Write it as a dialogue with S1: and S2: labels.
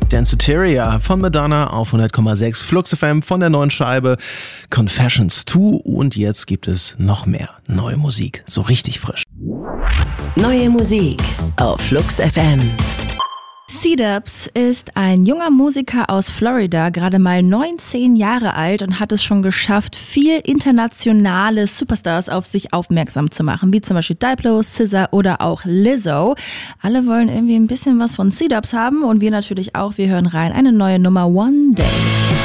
S1: Danceteria von Madonna auf 100,6 Flux FM von der neuen Scheibe Confessions 2 und jetzt gibt es noch mehr neue Musik, so richtig frisch.
S2: Neue Musik auf Flux FM.
S3: C-Dubs ist ein junger Musiker aus Florida, gerade mal 19 Jahre alt und hat es schon geschafft, viel internationale Superstars auf sich aufmerksam zu machen, wie zum Beispiel Diplo, SZA oder auch Lizzo. Alle wollen irgendwie ein bisschen was von C-Dubs haben und wir natürlich auch. Wir hören rein, eine neue Nummer One Day.